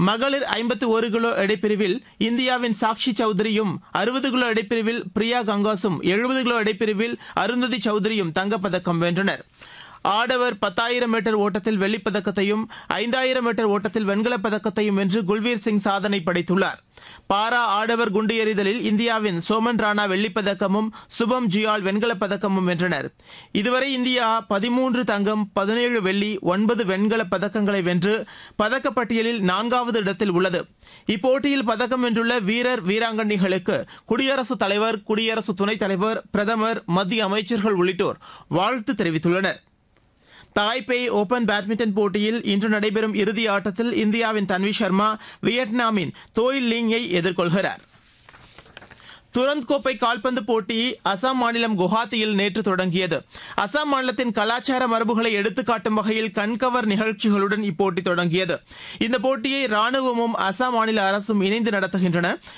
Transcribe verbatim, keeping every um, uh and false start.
மகளிர் ஐம்பத்து ஒரு கிலோ எடைப்பிரிவில் இந்தியாவின் சாக்ஷி சௌத்ரியும் அறுபது கிலோ எடைப்பிரிவில் பிரியா கங்காசும் எழுபது கிலோ எடைப்பிரிவில் அருந்ததி சௌத்ரியும் தங்கப்பதக்கம் வென்றனர். ஆடவர் பத்தாயிரம் மீட்டர் ஓட்டத்தில் வெள்ளிப்பதக்கத்தையும் ஐந்தாயிரம் மீட்டர் ஓட்டத்தில் வெண்கலப் பதக்கத்தையும் வென்று குல்வீர் சிங் சாதனை படைத்துள்ளார். பாரா ஆடவர் குண்டு எறிதலில் இந்தியாவின் சோமன் ராணா வெள்ளிப்பதக்கமும் சுபம் ஜியால் வெண்கலப் பதக்கமும் வென்றனர். இதுவரை இந்தியா பதிமூன்று தங்கம் பதினேழு வெள்ளி ஒன்பது வெண்கலப் பதக்கங்களை வென்று பதக்கப்பட்டியலில் நான்காவது இடத்தில் உள்ளது. இப்போட்டியில் பதக்கம் வென்றுள்ள வீரர் வீராங்கனைகளுக்கு குடியரசுத் தலைவர், குடியரசு துணைத் தலைவர், பிரதமர், மத்திய அமைச்சர்கள் உள்ளிட்டோர் வாழ்த்து தெரிவித்துள்ளனர். தாய்பேய் ஓபன் பேட்மிண்டன் போட்டியில் இன்று நடைபெறும் இறுதி ஆட்டத்தில் இந்தியாவின் தன்வி சர்மா வியட்நாமின் தோய் லிங்கை எதிர்கொள்கிறார். துரந்த் கோப்பை கால்பந்து போட்டி அசாம் மாநிலம் குவஹாத்தியில் நேற்று தொடங்கியது. அசாம் மாநிலத்தின் கலாச்சார மரபுகளை எடுத்துக்காட்டும் வகையில் கண்கவர் நிகழ்ச்சிகளுடன் இப்போட்டி தொடங்கியது. இந்த போட்டியை ராணுவமும் அசாம் மாநில அரசும் இணைந்து நடத்துகின்றன.